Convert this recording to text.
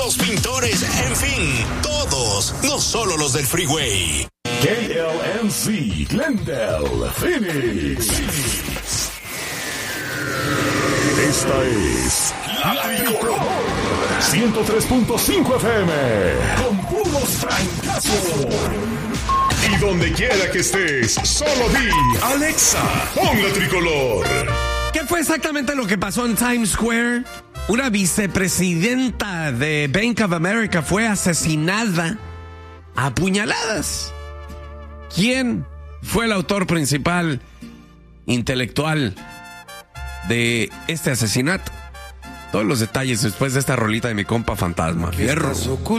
los pintores, en fin, todos, no solo los del freeway. KLNC, Glendale, Phoenix. Esta es La Tricolor 103.5 FM con puros trancazos. Y donde quiera que estés, solo di Alexa, pon La Tricolor. ¿Qué fue exactamente lo que pasó en Times Square? Una vicepresidenta de Bank of America fue asesinada a puñaladas. ¿Quién fue el autor principal, intelectual de este asesinato? Todos los detalles después de esta rolita de mi compa Fantasma Fierro.